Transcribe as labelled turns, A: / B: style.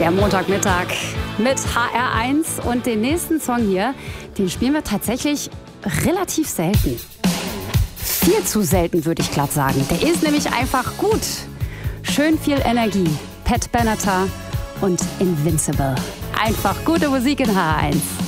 A: Der Montagmittag mit HR1 und den nächsten Song hier, den spielen wir tatsächlich relativ selten. Viel zu selten, würde ich glatt sagen. Der ist nämlich einfach gut. Schön viel Energie. Pat Benatar und Invincible. Einfach gute Musik in HR1.